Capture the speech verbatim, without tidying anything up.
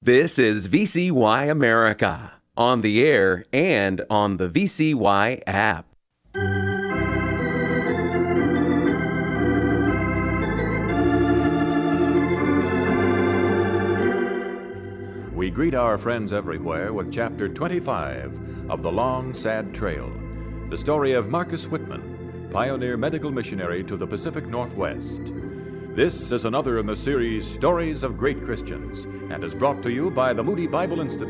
This is V C Y America, on the air and on the V C Y app. We greet our friends everywhere with Chapter twenty-five of The Long, Sad Trail, the story of Marcus Whitman, pioneer medical missionary to the Pacific Northwest. This is another in the series Stories of Great Christians, and is brought to you by the Moody Bible Institute.